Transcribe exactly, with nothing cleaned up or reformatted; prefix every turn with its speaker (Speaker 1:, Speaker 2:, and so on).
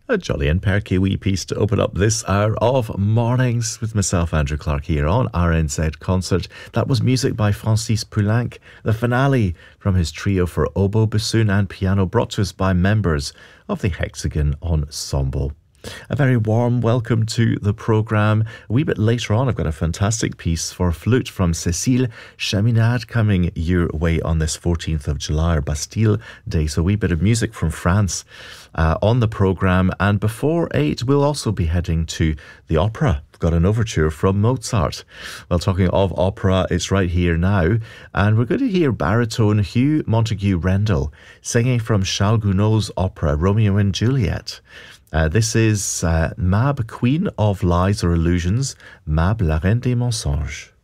Speaker 1: A jolly and perky wee piece to open up this hour of mornings with myself, Andrew Clark, here on R N Z Concert. That was music by Francis Poulenc, the finale from his trio for oboe, bassoon and piano, brought to us by members of the Hexagon Ensemble. A very warm welcome to the programme. A wee bit later on, I've got a fantastic piece for flute from Cécile Chaminade coming your way on this fourteenth of July, or Bastille Day. So a wee bit of music from France uh, on the programme. And before eight, we'll also be heading to the opera. We've got an overture from Mozart. Well, talking of opera, it's right here now. And we're going to hear baritone Hugh Montague Rendell singing from Charles Gounod's opera Romeo and Juliet. Uh, this is uh, Mab, Queen of Lies or Illusions, Mab, la Reine des Mensonges.